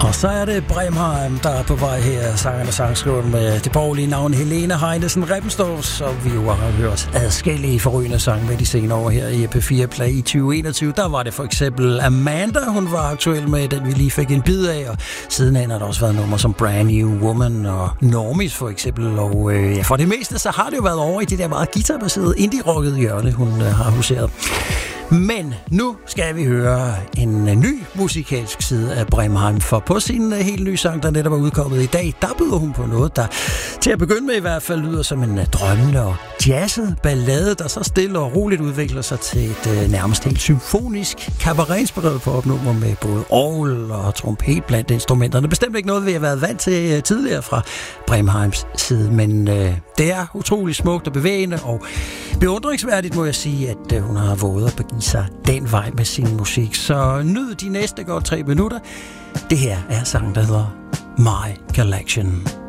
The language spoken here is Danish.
Og så er det Bremheim, der er på vej her, sangeren og sangskriven med det borgerlige navn Helene Heinesen Reppenstorff, og vi jo har hørt adskillige forrygende sange med de senere år her i P4 Play i 2021. Der var det for eksempel Amanda, hun var aktuel med, den vi lige fik en bid af, og sidenhen har der også været numre som Brand New Woman og Normis for eksempel, og for det meste så har det jo været over i det der meget guitarbaserede indie-rockede hjørne, hun har huseret. Men nu skal vi høre en ny musikalsk side af Bremheim, for på sin helt nye sang, der netop er udkommet i dag, der byder hun på noget, der til at begynde med i hvert fald lyder som en drømmende og jazzet ballade, der så stille og roligt udvikler sig til et nærmest helt symfonisk kabaret-inspireret popnummer med både orgel og trompet blandt instrumenterne. Bestemt ikke noget, vi har været vant til tidligere fra Bremheims side, men det er utrolig smukt og bevægende, og beundringsværdigt må jeg sige, at hun har våget at begive sig den vej med sin musik. Så nyd de næste godt 3 minutter. Det her er sangen, der hedder My Collection.